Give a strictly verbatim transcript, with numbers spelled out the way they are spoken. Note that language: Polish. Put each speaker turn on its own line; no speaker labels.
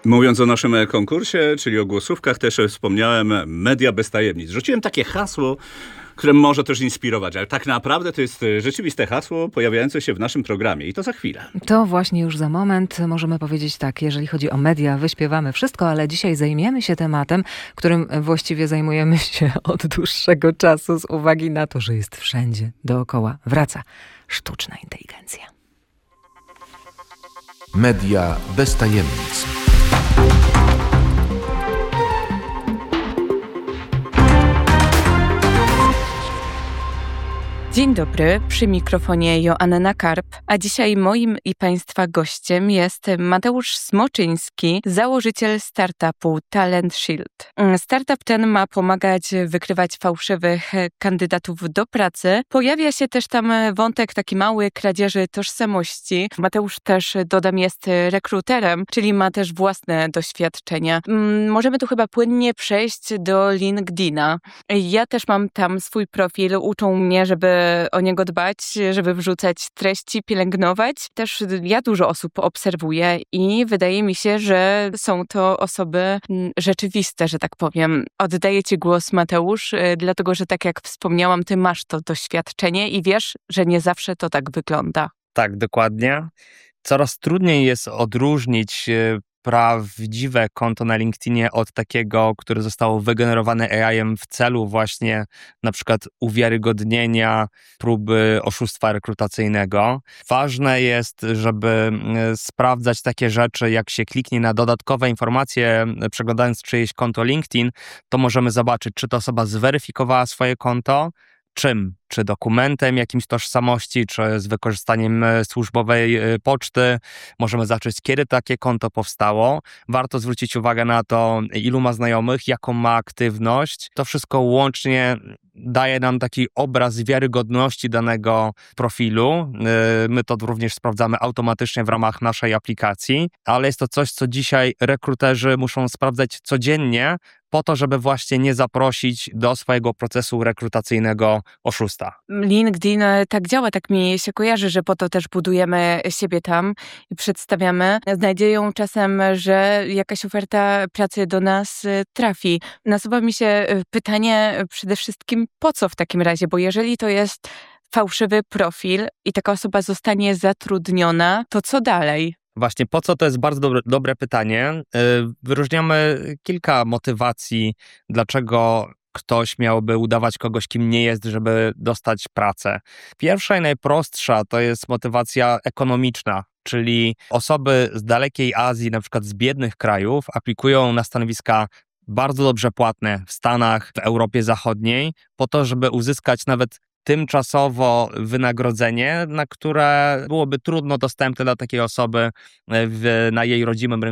Mówiąc o naszym konkursie, czyli o głosówkach, też wspomniałem media bez tajemnic. Rzuciłem takie hasło, które może też inspirować, ale tak naprawdę to jest rzeczywiste hasło pojawiające się w naszym programie i to za chwilę.
To właśnie już za moment możemy powiedzieć tak, jeżeli chodzi o media, wyśpiewamy wszystko, ale dzisiaj zajmiemy się tematem, którym właściwie zajmujemy się od dłuższego czasu z uwagi na to, że jest wszędzie dookoła. Wraca sztuczna inteligencja.
Media bez tajemnic.
Dzień dobry, przy mikrofonie Joanna Karp, a dzisiaj moim i Państwa gościem jest Mateusz Smoczyński, założyciel startupu Talent Shield. Startup ten ma pomagać wykrywać fałszywych kandydatów do pracy. Pojawia się też tam wątek taki mały kradzieży tożsamości. Mateusz też, dodam, jest rekruterem, czyli ma też własne doświadczenia. Możemy tu chyba płynnie przejść do LinkedIna. Ja też mam tam swój profil, uczą mnie, żeby o niego dbać, żeby wrzucać treści, pielęgnować. Też ja dużo osób obserwuję i wydaje mi się, że są to osoby rzeczywiste, że tak powiem. Oddaję Ci głos, Mateusz, dlatego że tak jak wspomniałam, Ty masz to doświadczenie i wiesz, że nie zawsze to tak wygląda.
Tak, dokładnie. Coraz trudniej jest odróżnić prawdziwe konto na LinkedInie od takiego, które zostało wygenerowane A I-em w celu właśnie na przykład uwiarygodnienia próby oszustwa rekrutacyjnego. Ważne jest, żeby sprawdzać takie rzeczy, jak się kliknie na dodatkowe informacje, przeglądając czyjeś konto LinkedIn, to możemy zobaczyć, czy ta osoba zweryfikowała swoje konto, czym? Czy dokumentem jakimś tożsamości, czy z wykorzystaniem służbowej poczty. Możemy zobaczyć, kiedy takie konto powstało. Warto zwrócić uwagę na to, ilu ma znajomych, jaką ma aktywność. To wszystko łącznie daje nam taki obraz wiarygodności danego profilu. My to również sprawdzamy automatycznie w ramach naszej aplikacji, ale jest to coś, co dzisiaj rekruterzy muszą sprawdzać codziennie, po to, żeby właśnie nie zaprosić do swojego procesu rekrutacyjnego oszusta.
LinkedIn tak działa, tak mi się kojarzy, że po to też budujemy siebie tam i przedstawiamy. Znajdują czasem, że jakaś oferta pracy do nas trafi. Nasuwa mi się pytanie przede wszystkim, po co w takim razie? Bo jeżeli to jest fałszywy profil i taka osoba zostanie zatrudniona, to co dalej?
Właśnie, po co? To jest bardzo dobre, dobre pytanie. Wyróżniamy kilka motywacji, dlaczego ktoś miałby udawać kogoś, kim nie jest, żeby dostać pracę. Pierwsza i najprostsza to jest motywacja ekonomiczna, czyli osoby z dalekiej Azji, na przykład z biednych krajów, aplikują na stanowiska bardzo dobrze płatne w Stanach, w Europie Zachodniej, po to, żeby uzyskać nawet tymczasowo wynagrodzenie, na które byłoby trudno dostępne dla takiej osoby w, na jej rodzimym rynku